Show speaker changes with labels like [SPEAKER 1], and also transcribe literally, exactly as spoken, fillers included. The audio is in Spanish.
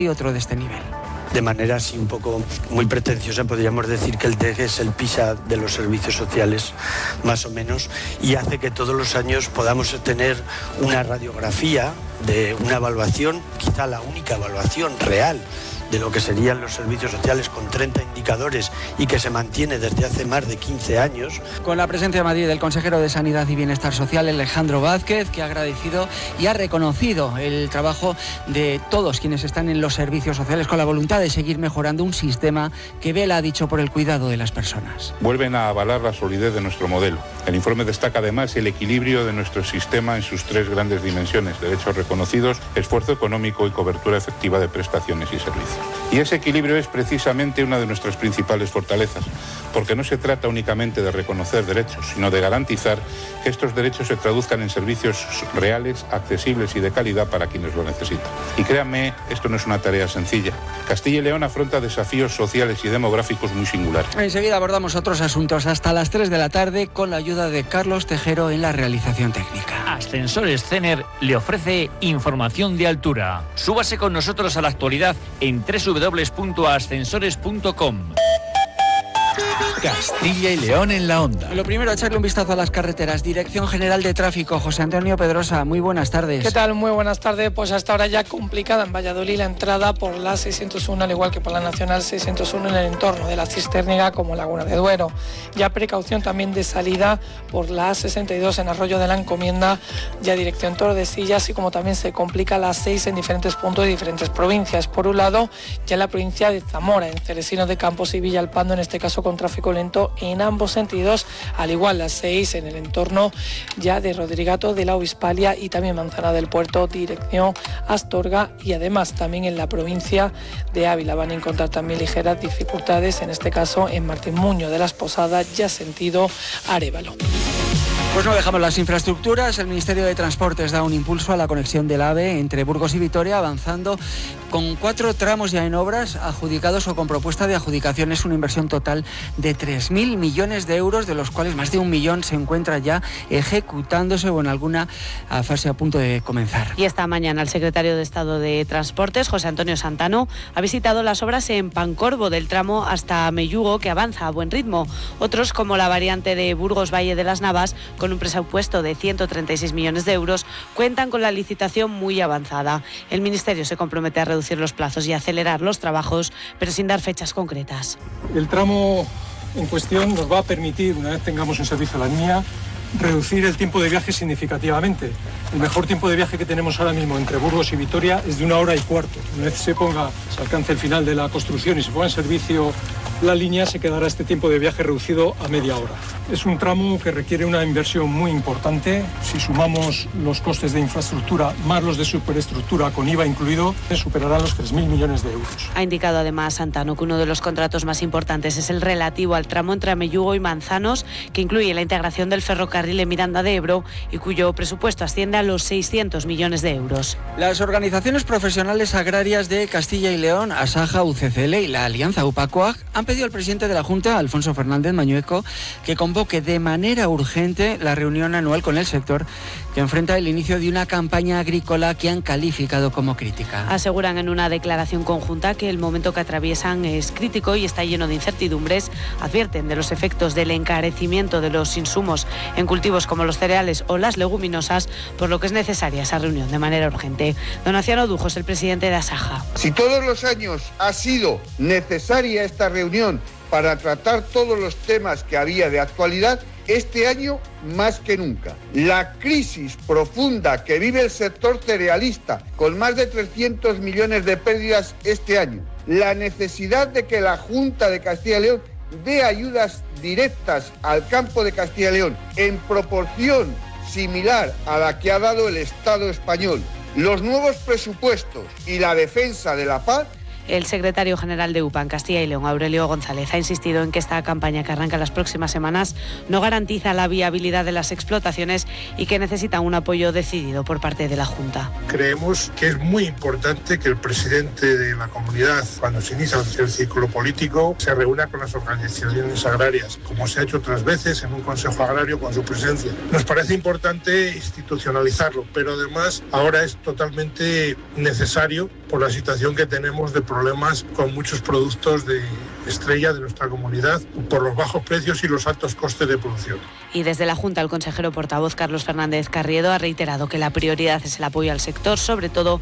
[SPEAKER 1] y otro de este nivel.
[SPEAKER 2] De manera así un poco muy pretenciosa podríamos decir que el T E G es el PISA de los servicios sociales, más o menos, y hace que todos los años podamos tener una radiografía de una evaluación, quizá la única evaluación real de lo que serían los servicios sociales, con treinta indicadores y que se mantiene desde hace más de quince años.
[SPEAKER 1] Con la presencia en Madrid del consejero de Sanidad y Bienestar Social, Alejandro Vázquez, que ha agradecido y ha reconocido el trabajo de todos quienes están en los servicios sociales, con la voluntad de seguir mejorando un sistema que vela, ha dicho, por el cuidado de las personas.
[SPEAKER 3] Vuelven a avalar la solidez de nuestro modelo. El informe destaca además el equilibrio de nuestro sistema en sus tres grandes dimensiones: derechos reconocidos, esfuerzo económico y cobertura efectiva de prestaciones y servicios. Y ese equilibrio es precisamente una de nuestras principales fortalezas, porque no se trata únicamente de reconocer derechos, sino de garantizar que estos derechos se traduzcan en servicios reales, accesibles y de calidad para quienes lo necesitan. Y créanme, esto no es una tarea sencilla. Castilla y León afronta desafíos sociales y demográficos muy singulares.
[SPEAKER 1] Enseguida abordamos otros asuntos hasta las tres de la tarde con la ayuda de Carlos Tejero en la realización técnica.
[SPEAKER 4] Ascensores Cener le ofrece información de altura. Súbase con nosotros a la actualidad en doble u doble u doble u punto ascensores punto com.
[SPEAKER 5] Castilla y León en la onda.
[SPEAKER 1] Lo primero, echarle un vistazo a las carreteras. Dirección General de Tráfico, José Antonio Pedrosa, muy buenas tardes.
[SPEAKER 6] ¿Qué tal? Muy buenas tardes. Pues hasta ahora ya complicada en Valladolid la entrada por la seiscientos uno, al igual que por la Nacional seiscientos uno en el entorno de la Cisterniga como Laguna de Duero. Ya precaución también de salida por la A sesenta y dos en Arroyo de la Encomienda, ya dirección Tordesillas, así como también se complica la seis en diferentes puntos de diferentes provincias. Por un lado, ya en la provincia de Zamora, en Ceresino de Campos y Villalpando, en este caso con tráfico lento en ambos sentidos, al igual las seis en el entorno ya de Rodrigato de la Obispalia y también Manzana del Puerto, dirección Astorga, y además también en la provincia de Ávila van a encontrar también ligeras dificultades, en este caso en Martín Muñoz de las Posadas, ya sentido Arévalo.
[SPEAKER 1] Pues no dejamos las infraestructuras. El Ministerio de Transportes da un impulso a la conexión del AVE entre Burgos y Vitoria, avanzando con cuatro tramos ya en obras, adjudicados o con propuesta de adjudicación. Es una inversión total de tres mil millones de euros, de los cuales más de un millón se encuentra ya ejecutándose o en alguna fase a punto de comenzar.
[SPEAKER 7] Y esta mañana el secretario de Estado de Transportes, José Antonio Santano, ha visitado las obras en Pancorbo del tramo hasta Mellugo, que avanza a buen ritmo. Otros, como la variante de Burgos-Valle de las Navas, con un presupuesto de ciento treinta y seis millones de euros, cuentan con la licitación muy avanzada. El Ministerio se compromete a reducir los plazos y acelerar los trabajos, pero sin dar fechas concretas.
[SPEAKER 8] El tramo en cuestión nos va a permitir, una vez tengamos en servicio la línea, reducir el tiempo de viaje significativamente. El mejor tiempo de viaje que tenemos ahora mismo entre Burgos y Vitoria es de una hora y cuarto. Una vez se ponga, se alcance el final de la construcción y se ponga en servicio la línea, se quedará este tiempo de viaje reducido a media hora. Es un tramo que requiere una inversión muy importante. Si sumamos los costes de infraestructura más los de superestructura con I V A incluido, superará los tres mil millones de euros.
[SPEAKER 7] Ha indicado además Santano que uno de los contratos más importantes es el relativo al tramo entre Amellugo y Manzanos, que incluye la integración del ferrocarril en Miranda de Ebro y cuyo presupuesto asciende a los seiscientos millones de euros.
[SPEAKER 1] Las organizaciones profesionales agrarias de Castilla y León, Asaja, U C C L y la Alianza UPACOAG, han pedido al presidente de la Junta, Alfonso Fernández Mañueco, que convoque de manera urgente la reunión anual con el sector, que enfrenta el inicio de una campaña agrícola que han calificado como crítica.
[SPEAKER 7] Aseguran en una declaración conjunta que el momento que atraviesan es crítico y está lleno de incertidumbres. Advierten de los efectos del encarecimiento de los insumos en cultivos como los cereales o las leguminosas, por lo que es necesaria esa reunión de manera urgente. Donaciano Dujos, el presidente de Asaja.
[SPEAKER 9] Si todos los años ha sido necesaria esta reunión para tratar todos los temas que había de actualidad, este año más que nunca. La crisis profunda que vive el sector cerealista, con más de trescientos millones de pérdidas este año. La necesidad de que la Junta de Castilla y León dé ayudas directas al campo de Castilla y León en proporción similar a la que ha dado el Estado español. Los nuevos presupuestos y la defensa de la paz.
[SPEAKER 7] El secretario general de UPA en Castilla y León, Aurelio González, ha insistido en que esta campaña que arranca las próximas semanas no garantiza la viabilidad de las explotaciones y que necesita un apoyo decidido por parte de la Junta.
[SPEAKER 10] Creemos que es muy importante que el presidente de la comunidad, cuando se inicia el ciclo político, se reúna con las organizaciones agrarias, como se ha hecho otras veces en un consejo agrario con su presencia. Nos parece importante institucionalizarlo, pero además ahora es totalmente necesario por la situación que tenemos de problemas con muchos productos de estrella de nuestra comunidad por los bajos precios y los altos costes de producción.
[SPEAKER 7] Y desde la Junta, el consejero portavoz Carlos Fernández Carriedo ha reiterado que la prioridad es el apoyo al sector, sobre todo